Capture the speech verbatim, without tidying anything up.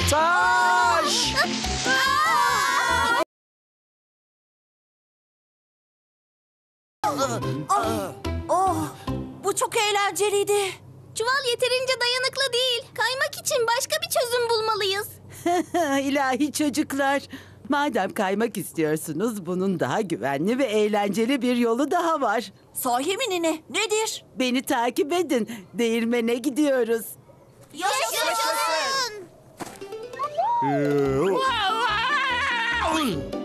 Taş! Oh, bu çok eğlenceliydi. Çuval yeterince dayanıklı değil. Kaymak için başka bir çözüm bulmalıyız. İlahi çocuklar. Madem kaymak istiyorsunuz, bunun daha güvenli ve eğlenceli bir yolu daha var. Sahi mi nene? Nedir? Beni takip edin. Değirmene gidiyoruz. Yaşasın! Wow, wow!